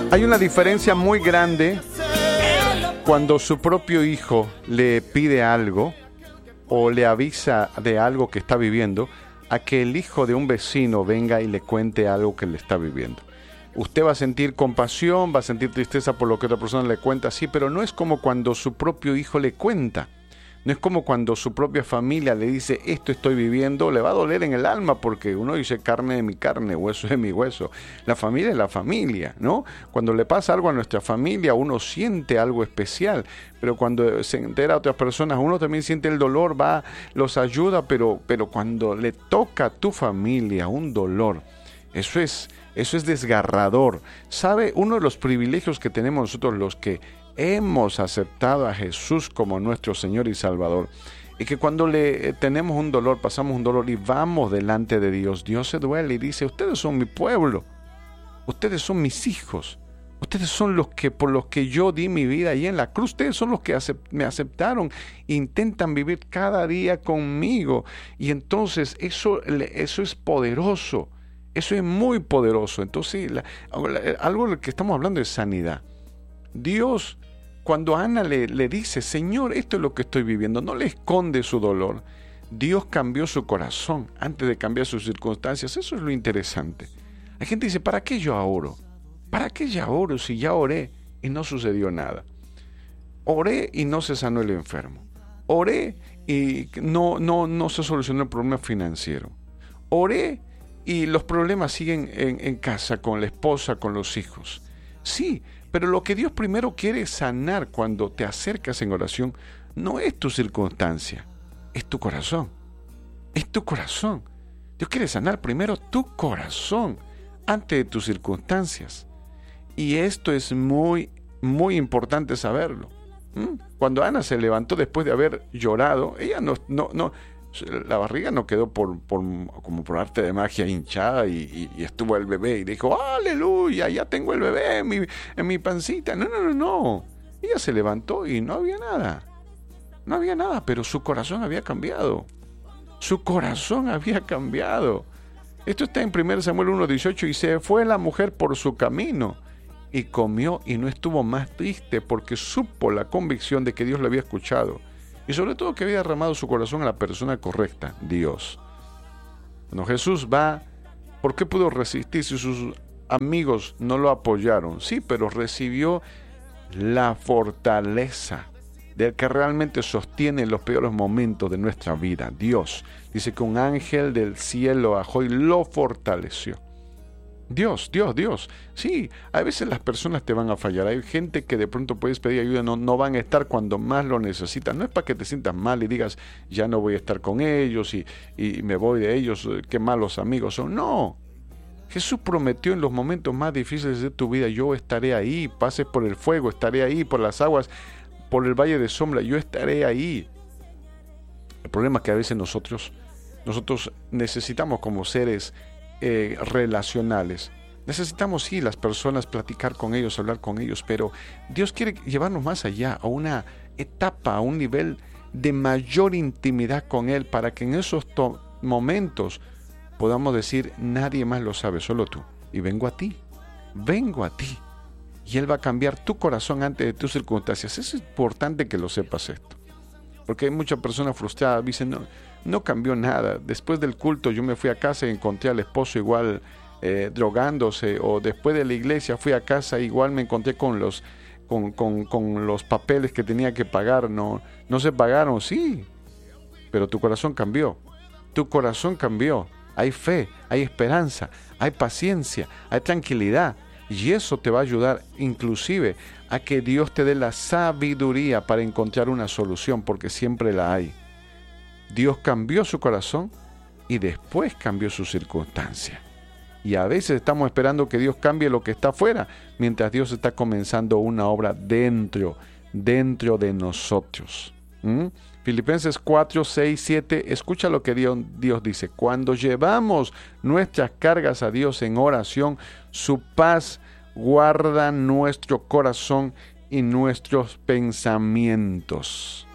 Hay una diferencia muy grande cuando su propio hijo le pide algo o le avisa de algo que está viviendo, a que el hijo de un vecino venga y le cuente algo que le está viviendo. Usted va a sentir compasión, va a sentir tristeza por lo que otra persona le cuenta, sí, pero no es como cuando su propio hijo le cuenta. No es como cuando su propia familia le dice, esto estoy viviendo, le va a doler en el alma porque uno dice carne de mi carne, hueso de mi hueso. La familia es la familia, ¿no? Cuando le pasa algo a nuestra familia, uno siente algo especial, pero cuando se entera a otras personas, uno también siente el dolor, va, los ayuda, pero cuando le toca a tu familia un dolor, eso es desgarrador. ¿Sabe? Uno de los privilegios que tenemos nosotros los que hemos aceptado a Jesús como nuestro Señor y Salvador, y que cuando le tenemos un dolor, pasamos un dolor y vamos delante de Dios, Dios se duele y dice, ustedes son mi pueblo, ustedes son mis hijos, ustedes son los que por los que yo di mi vida ahí en la cruz, ustedes son los que me aceptaron, intentan vivir cada día conmigo, y entonces eso es poderoso, eso es muy poderoso. Entonces algo de lo que estamos hablando es sanidad. Dios, cuando Ana le dice, Señor, esto es lo que estoy viviendo, no le esconde su dolor. Dios cambió su corazón antes de cambiar sus circunstancias. Eso es lo interesante. Hay gente que dice, ¿para qué yo oro? ¿Para qué ya oro si ya oré y no sucedió nada? Oré y no se sanó el enfermo. Oré y no se solucionó el problema financiero. Oré y los problemas siguen en casa, con la esposa, con los hijos. Sí, pero lo que Dios primero quiere sanar cuando te acercas en oración no es tu circunstancia, es tu corazón. Es tu corazón. Dios quiere sanar primero tu corazón antes de tus circunstancias. Y esto es muy, muy importante saberlo. Cuando Ana se levantó después de haber llorado, ella no, la barriga no quedó como por arte de magia hinchada y estuvo el bebé y dijo, aleluya, ya tengo el bebé en mi pancita. No. Ella se levantó y no había nada. No había nada, pero su corazón había cambiado. Su corazón había cambiado. Esto está en 1 Samuel 1:18, y se fue la mujer por su camino y comió y no estuvo más triste porque supo la convicción de que Dios le había escuchado. Y sobre todo que había derramado su corazón a la persona correcta, Dios. Cuando Jesús va, ¿por qué pudo resistir si sus amigos no lo apoyaron? Sí, pero recibió la fortaleza del que realmente sostiene los peores momentos de nuestra vida, Dios. Dice que un ángel del cielo bajó y lo fortaleció. Dios. Sí, a veces las personas te van a fallar. Hay gente que de pronto puedes pedir ayuda, no van a estar cuando más lo necesitas. No es para que te sientas mal y digas, ya no voy a estar con ellos y me voy de ellos, qué malos amigos son. No. Jesús prometió en los momentos más difíciles de tu vida, yo estaré ahí, pases por el fuego, estaré ahí, por las aguas, por el valle de sombra, yo estaré ahí. El problema es que a veces nosotros necesitamos como seres relacionales. Necesitamos, sí, las personas, platicar con ellos, hablar con ellos, pero Dios quiere llevarnos más allá, a una etapa, a un nivel de mayor intimidad con Él, para que en esos momentos podamos decir, nadie más lo sabe, solo tú. Y vengo a ti. Y Él va a cambiar tu corazón antes de tus circunstancias. Es importante que lo sepas esto. Porque hay muchas personas frustradas, dicen, no cambió nada. Después del culto yo me fui a casa y encontré al esposo igual drogándose, o después de la iglesia fui a casa igual me encontré con los papeles que tenía que pagar, no se pagaron, sí, pero tu corazón cambió. Hay fe, hay esperanza, hay paciencia, hay tranquilidad. Y eso te va a ayudar inclusive a que Dios te dé la sabiduría para encontrar una solución, porque siempre la hay. Dios cambió su corazón y después cambió su circunstancia. Y a veces estamos esperando que Dios cambie lo que está afuera, mientras Dios está comenzando una obra dentro de nosotros. Filipenses 4, 6, 7, escucha lo que Dios dice. Cuando llevamos nuestras cargas a Dios en oración, su paz guarda nuestro corazón y nuestros pensamientos.